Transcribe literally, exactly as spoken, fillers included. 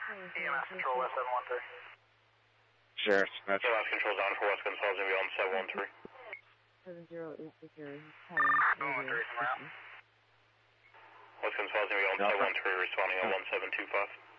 E M S Control West seven one three. Sheriff Smith. E M S Control down for West Gonzales and beyond seven one three. seven zero eight six zero. He's calling. seven one three, come out. West Gonzales and beyond seven one three, responding on one seven two five.